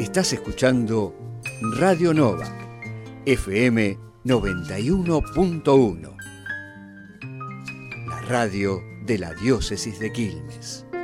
Estás escuchando Radio Novak, FM 91.1, la radio de la diócesis de Quilmes.